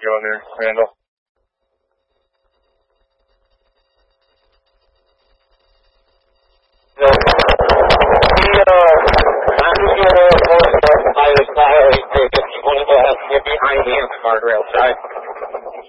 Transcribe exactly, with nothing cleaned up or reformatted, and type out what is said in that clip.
going there, Randall? No. He, uh, I'm just going to go close to the side of the tire. He wanted to get behind me on the guardrail side.